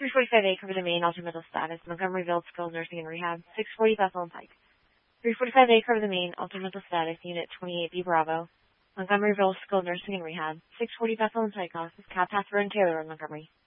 345A cover the main, Alta mental status, Montgomeryville Skilled Nursing and Rehab, 640 Bethel and Pike. 345A cover the main, Alta mental status, Unit 28B Bravo, Montgomeryville Skilled Nursing and Rehab, 640 Bethel and Pike, Office, Cap Hathaway and Taylor in Montgomery.